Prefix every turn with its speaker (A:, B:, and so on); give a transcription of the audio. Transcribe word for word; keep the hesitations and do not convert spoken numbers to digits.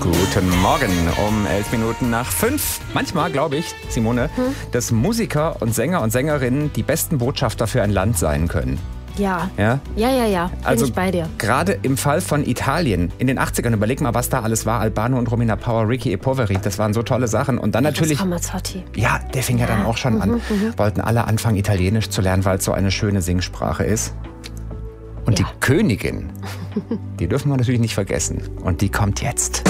A: Guten Morgen, um elf Minuten nach fünf. Manchmal glaube ich, Simone, hm? dass Musiker und Sänger und Sängerinnen die besten Botschafter für ein Land sein können.
B: Ja,
A: Ja,
B: ja, ja, ja. Bin
A: also
B: ich bei dir.
A: Gerade im Fall von Italien, in den achtzigern, überleg mal, was da alles war. Albano und Romina Power, Ricky e Poveri, das waren so tolle Sachen. Und dann natürlich...
B: Ramazzotti.
A: Ja, der fing ja, ja dann auch schon mhm, an. Mhm. Wollten alle anfangen, Italienisch zu lernen, weil es so eine schöne Singsprache ist. Und ja. die Königin, die dürfen wir natürlich nicht vergessen. Und die kommt jetzt.